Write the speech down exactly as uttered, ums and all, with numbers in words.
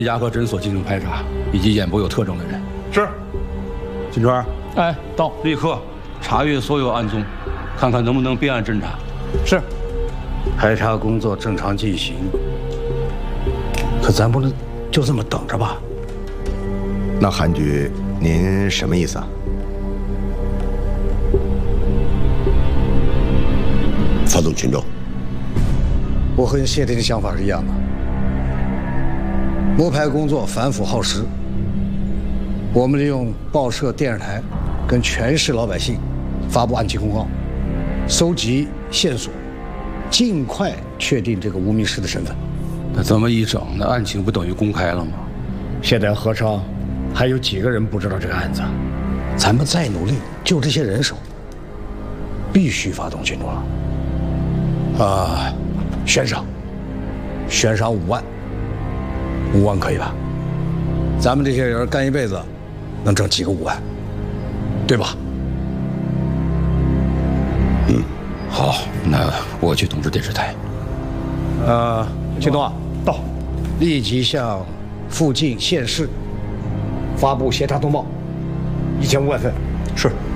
牙科诊所进行排查，以及眼部有特征的人。 是。 金川， 哎，到， 立刻查阅所有案宗，看看能不能备案侦查。 是。 排查工作正常进行，可咱不能就这么等着吧？ 那韩局，您什么意思啊？ 发动群众。 我和谢天的想法是一样的。摸排工作繁复耗时，我们利用报社、电视台跟全市老百姓发布案情公告，搜集线索，尽快确定这个无名氏的身份。 那这么一整，那案情不等于公开了吗？ 现在何超还有几个人不知道这个案子？咱们再努力，就这些人手，必须发动群众了。啊，悬赏，悬赏五万。五万可以吧？咱们这些人干一辈子，能挣几个五万，对吧？ 嗯，好，那我去通知电视台。 呃，秦东啊， 到， 立即向附近县市发布协查通报，一千五百份。 是。